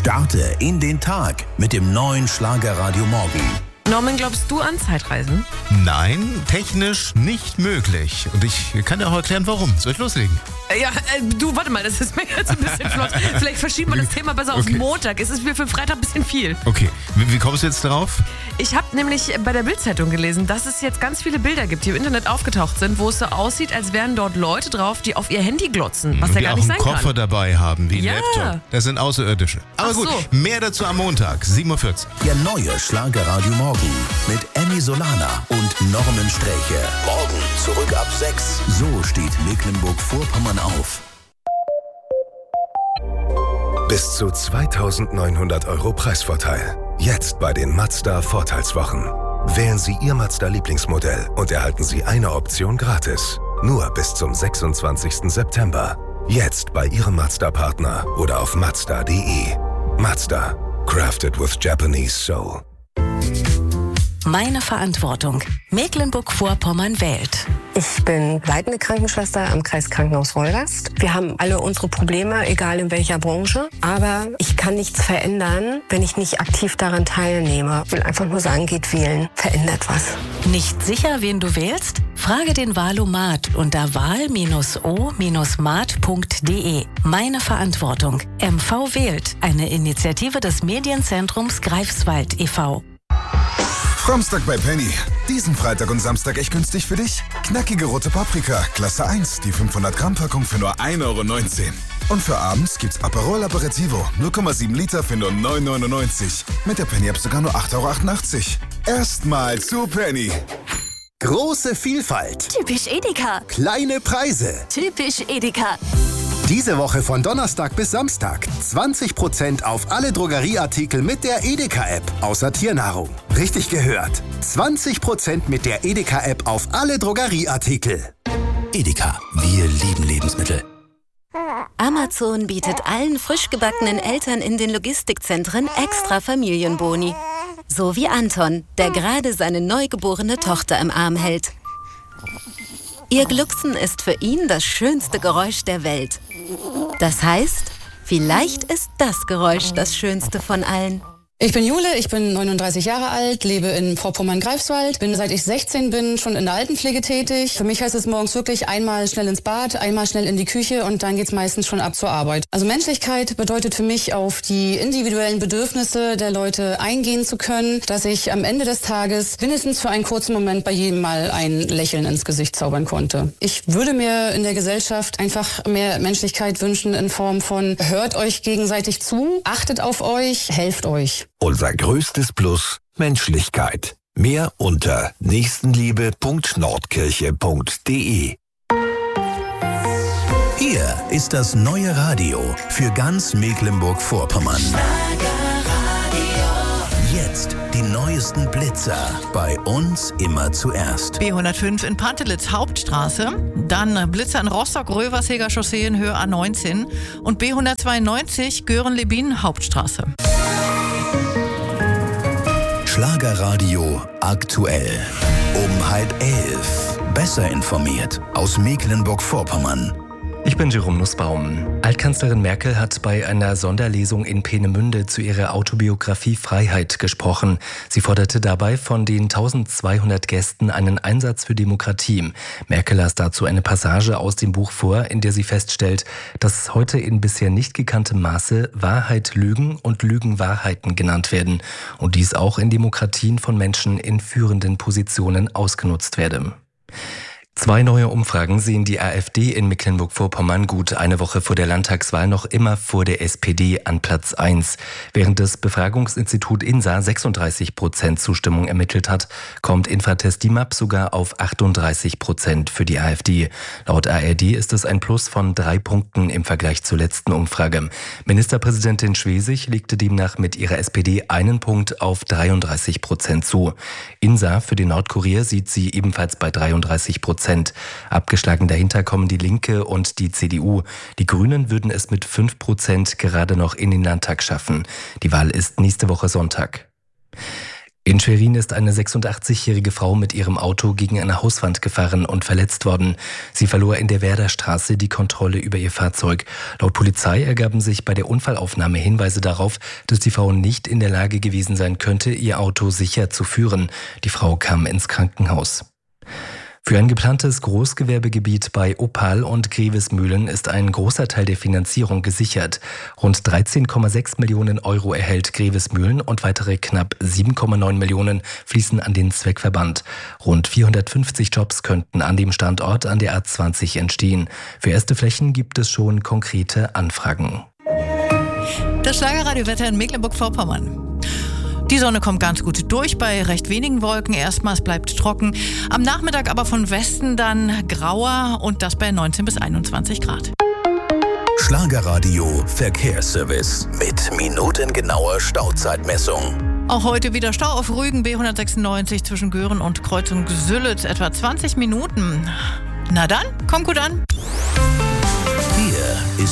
Starte in den Tag mit dem neuen Schlagerradio Morgen. Norman, glaubst du an Zeitreisen? Nein, technisch nicht möglich. Und ich kann dir auch erklären, warum. Soll ich loslegen? Ja, du, warte mal, das ist mir jetzt ein bisschen flott. Vielleicht verschieben wir das Thema besser auf Montag. Es ist mir für Freitag ein bisschen viel. Okay, wie kommst du jetzt darauf? Ich habe nämlich bei der Bild-Zeitung gelesen, dass es jetzt ganz viele Bilder gibt, die im Internet aufgetaucht sind, wo es so aussieht, als wären dort Leute drauf, die auf ihr Handy glotzen, was ja gar nicht sein kann. Die auch einen Koffer dabei haben, wie ein Ja. Laptop. Das sind Außerirdische. Aber gut, mehr dazu am Montag, 7:40 Uhr. Der neue Schlagerradio Morgen mit Emmy Solana und Norman Sträche. Morgen zurück ab 6. So steht Mecklenburg-Vorpommern auf. Bis zu 2.900 € Preisvorteil. Jetzt bei den Mazda Vorteilswochen. Wählen Sie Ihr Mazda-Lieblingsmodell und erhalten Sie eine Option gratis. Nur bis zum 26. September. Jetzt bei Ihrem Mazda-Partner oder auf Mazda.de. Mazda. Crafted with Japanese soul. Meine Verantwortung. Mecklenburg-Vorpommern wählt. Ich bin leitende Krankenschwester am Kreiskrankenhaus Wolgast. Wir haben alle unsere Probleme, egal in welcher Branche. Aber ich kann nichts verändern, wenn ich nicht aktiv daran teilnehme. Ich will einfach nur sagen, geht wählen. Verändert was. Nicht sicher, wen du wählst? Frage den Wahlomat unter wahl-o-mat.de. Meine Verantwortung. MV wählt. Eine Initiative des Medienzentrums Greifswald e.V. Samstag bei Penny. Diesen Freitag und Samstag echt günstig für dich? Knackige rote Paprika, Klasse 1, die 500 Gramm Packung für nur 1,19 €. Und für abends gibt's Aperol Aperitivo, 0,7 Liter für nur 9,99 €. Mit der Penny-App sogar nur 8,88 €. Erstmal zu Penny. Große Vielfalt. Typisch Edeka. Kleine Preise. Typisch Edeka. Diese Woche von Donnerstag bis Samstag 20% auf alle Drogerieartikel mit der Edeka-App, außer Tiernahrung. Richtig gehört. 20% mit der Edeka-App auf alle Drogerieartikel. Edeka, wir lieben Lebensmittel. Amazon bietet allen frisch gebackenen Eltern in den Logistikzentren extra Familienboni. So wie Anton, der gerade seine neugeborene Tochter im Arm hält. Ihr Glucksen ist für ihn das schönste Geräusch der Welt. Das heißt, vielleicht ist das Geräusch das schönste von allen. Ich bin Jule, ich bin 39 Jahre alt, lebe in Vorpommern-Greifswald, bin seit ich 16 bin schon in der Altenpflege tätig. Für mich heißt es morgens wirklich einmal schnell ins Bad, einmal schnell in die Küche und dann geht's meistens schon ab zur Arbeit. Also Menschlichkeit bedeutet für mich, auf die individuellen Bedürfnisse der Leute eingehen zu können, dass ich am Ende des Tages mindestens für einen kurzen Moment bei jedem mal ein Lächeln ins Gesicht zaubern konnte. Ich würde mir in der Gesellschaft einfach mehr Menschlichkeit wünschen in Form von hört euch gegenseitig zu, achtet auf euch, helft euch. Unser größtes Plus: Menschlichkeit. Mehr unter nächstenliebe.nordkirche.de. Hier ist das neue Radio für ganz Mecklenburg-Vorpommern. Jetzt die neuesten Blitzer. Bei uns immer zuerst. B105 in Pantelitz Hauptstraße, dann Blitzer in Rostock Röversheger Chaussee in Höhe A19 und B192 Göhren-Lebin Hauptstraße. Schlagerradio aktuell. Um 10:30. Besser informiert aus Mecklenburg-Vorpommern. Ich bin Jerome Nussbaum. Altkanzlerin Merkel hat bei einer Sonderlesung in Peenemünde zu ihrer Autobiografie Freiheit gesprochen. Sie forderte dabei von den 1200 Gästen einen Einsatz für Demokratie. Merkel las dazu eine Passage aus dem Buch vor, in der sie feststellt, dass heute in bisher nicht gekanntem Maße Wahrheit Lügen und Lügen Wahrheiten genannt werden und dies auch in Demokratien von Menschen in führenden Positionen ausgenutzt werde. 2 neue Umfragen sehen die AfD in Mecklenburg-Vorpommern gut eine Woche vor der Landtagswahl noch immer vor der SPD an Platz 1. Während das Befragungsinstitut INSA 36% Zustimmung ermittelt hat, kommt Infratest DIMAP sogar auf 38% für die AfD. Laut ARD ist es ein Plus von 3 Punkten im Vergleich zur letzten Umfrage. Ministerpräsidentin Schwesig legte demnach mit ihrer SPD einen Punkt auf 33% zu. INSA für den Nordkurier sieht sie ebenfalls bei 33%. Abgeschlagen dahinter kommen die Linke und die CDU. Die Grünen würden es mit 5% gerade noch in den Landtag schaffen. Die Wahl ist nächste Woche Sonntag. In Schwerin ist eine 86-jährige Frau mit ihrem Auto gegen eine Hauswand gefahren und verletzt worden. Sie verlor in der Werderstraße die Kontrolle über ihr Fahrzeug. Laut Polizei ergaben sich bei der Unfallaufnahme Hinweise darauf, dass die Frau nicht in der Lage gewesen sein könnte, ihr Auto sicher zu führen. Die Frau kam ins Krankenhaus. Für ein geplantes Großgewerbegebiet bei Oppal und Grevesmühlen ist ein großer Teil der Finanzierung gesichert. Rund 13,6 Millionen Euro erhält Grevesmühlen und weitere knapp 7,9 Millionen fließen an den Zweckverband. Rund 450 Jobs könnten an dem Standort an der A20 entstehen. Für erste Flächen gibt es schon konkrete Anfragen. Das Schlagerradiowetter in Mecklenburg-Vorpommern. Die Sonne kommt ganz gut durch bei recht wenigen Wolken. Erstmals bleibt trocken. Am Nachmittag aber von Westen dann grauer und das bei 19 bis 21 Grad. Schlagerradio Verkehrsservice mit minutengenauer Stauzeitmessung. Auch heute wieder Stau auf Rügen B196 zwischen Göhren und Kreuzung Sülitz. Etwa 20 Minuten. Na dann, kommt gut an. Hier ist